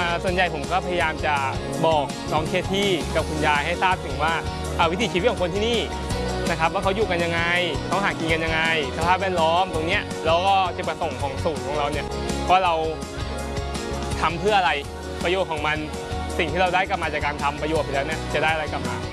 ส่วนใหญ่ผมก็พยายามจะบอกน้องเคที่กับคุณยายให้ทราบถึงว่าวิถีชีวิตของคนที่นี่นะครับว่าเขาอยู่กันยังไงเขาหากินกันยังไงสภาพแวดล้อมตรงนี้แล้วก็จุดประสงค์ของศูนย์ของเราเนี่ยว่าเราทำเพื่ออะไรประโยชน์ของมันสิ่งที่เราได้กลับมาจากการทำประโยชน์ไปแล้วเนี่ยจะได้อะไรกลับมา